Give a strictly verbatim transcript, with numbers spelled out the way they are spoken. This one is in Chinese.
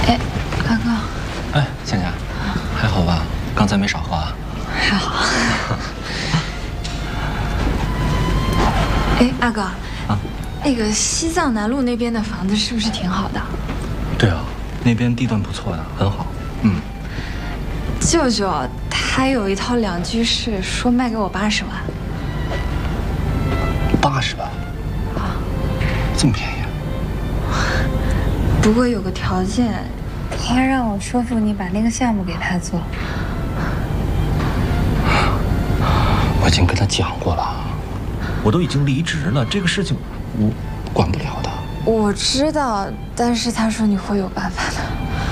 哎，阿哥。 哎，倩倩，还好吧？刚才没少花。 还好。哎，阿哥，啊，那个西藏南路那边的房子是不是挺好的？ 对啊，那边地段不错的，很好。嗯。 舅舅他有一套两居室，说卖给我八十万。 八十万？啊，这么便宜？ 不过有个条件，他让我说服你把那个项目给他做。 我已经跟他讲过了，我都已经离职了，这个事情我管不了的。 我知道，但是他说你会有办法的。